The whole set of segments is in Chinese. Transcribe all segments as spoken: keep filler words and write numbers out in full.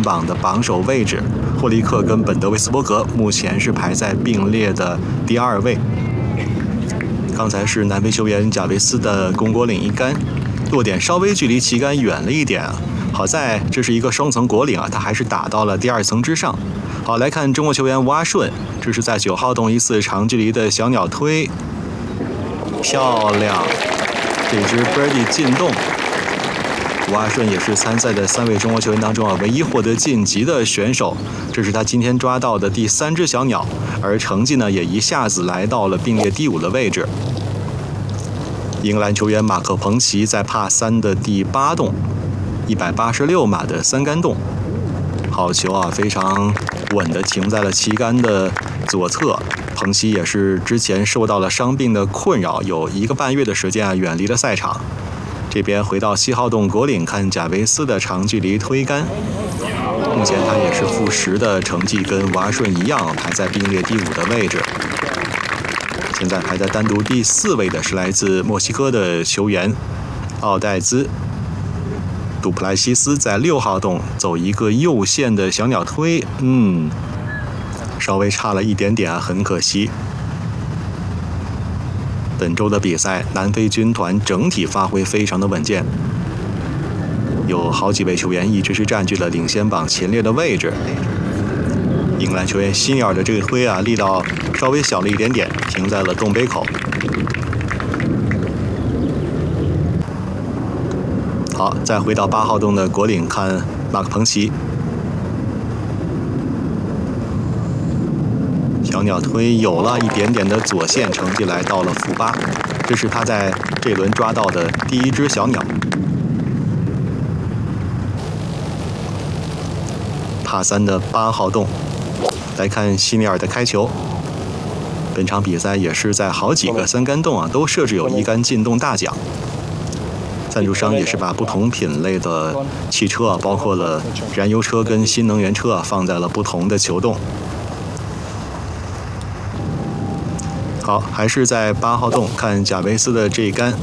榜的榜首位置。霍利克跟本德维斯伯格目前是排在并列的第二位。刚才是南非球员贾维斯的肱果岭一杆，落点稍微距离旗杆远了一点啊。好在这是一个双层果岭啊，他还是打到了第二层之上。好，来看中国球员吴阿顺，这是在九号洞一次长距离的小鸟推，漂亮，这支 birdie 进洞。吴阿顺也是参赛的三位中国球员当中啊，唯一获得晋级的选手。这是他今天抓到的第三只小鸟，而成绩呢也一下子来到了并列第五的位置。英格兰球员马克彭奇在帕三的第八洞，一百八十六码的三杆洞，好球啊，非常稳地停在了旗杆的左侧。彭奇也是之前受到了伤病的困扰，有一个半月的时间啊远离了赛场。这边回到七号洞果岭看贾维斯的长距离推杆，目前他也是负十的成绩，跟瓦顺一样排在并列第五的位置。现在排在单独第四位的是来自墨西哥的球员奥戴兹。杜普莱西斯在六号洞走一个右线的小鸟推，嗯，稍微差了一点点啊，很可惜。本周的比赛，南非军团整体发挥非常的稳健，有好几位球员一直是占据了领先榜前列的位置。英格兰球员辛尼尔的这个推啊，力道稍微小了一点点，停在了洞杯口。好，再回到八号洞的果岭看马克彭奇，小鸟推有了一点点的左线，成绩来到了负八，这是他在这轮抓到的第一只小鸟。帕三的八号洞，来看希尼尔的开球。本场比赛也是在好几个三杆洞啊，都设置有一杆进洞大奖。赞助商也是把不同品类的汽车啊，包括了燃油车跟新能源车啊，放在了不同的球洞。好，还是在八号洞看贾维斯的这一杆，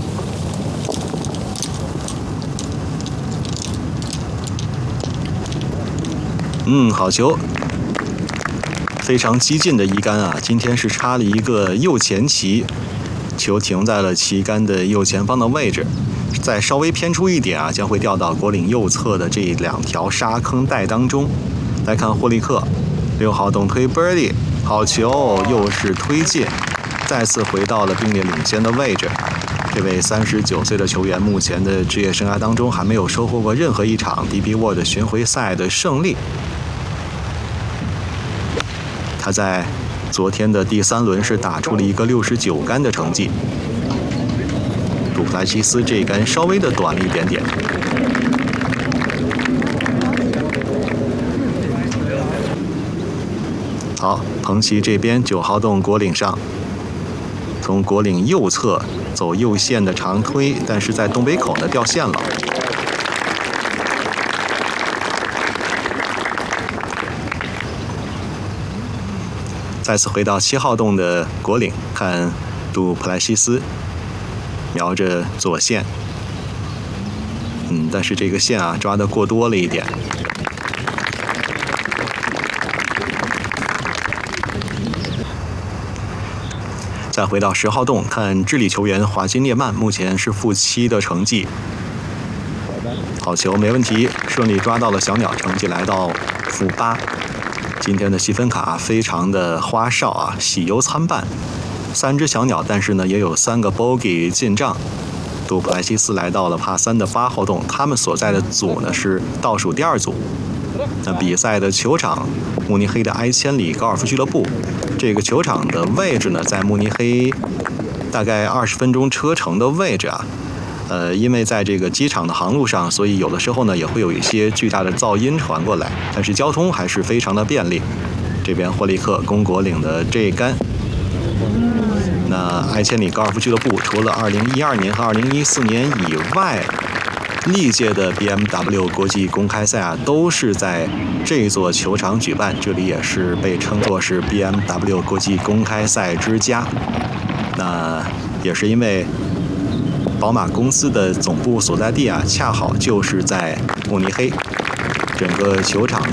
嗯，好球，非常激进的一杆啊！今天是插了一个右前旗，球停在了旗杆的右前方的位置。再稍微偏出一点啊，将会掉到果岭右侧的这两条沙坑带当中。来看霍利克，六号洞推 birdie， 好球，又是推进，再次回到了并列领先的位置。这位三十九岁的球员目前的职业生涯当中还没有收获过任何一场 D P World 巡回赛的胜利。他在昨天的第三轮是打出了一个六十九杆的成绩。杜普莱西斯这一杆稍微的短了一点点。好，彭奇这边九号洞果岭上，从果岭右侧走右线的长推，但是在洞杯口呢掉线了。再次回到七号洞的果岭，看杜普莱西斯。瞄着左线，嗯，但是这个线啊抓得过多了一点。再回到十号洞看智利球员华金涅曼，目前是负七的成绩。好球，没问题，顺利抓到了小鸟，成绩来到负八。今天的积分卡非常的花哨啊，喜忧参半。三只小鸟，但是呢也有三个 bogey 进账。杜普莱西斯来到了帕三的八号洞，他们所在的组呢是倒数第二组。那比赛的球场，慕尼黑的埃千里高尔夫俱乐部，这个球场的位置呢在慕尼黑大概二十分钟车程的位置啊。呃，因为在这个机场的航路上，所以有的时候呢也会有一些巨大的噪音传过来，但是交通还是非常的便利。这边霍利克肱果岭的这一杆。那埃千里高尔夫俱乐部除了二零一二年和二零一四年以外，历届的 B M W 国际公开赛啊，都是在这座球场举办。这里也是被称作是 B M W 国际公开赛之家。那也是因为宝马公司的总部所在地啊，恰好就是在慕尼黑，整个球场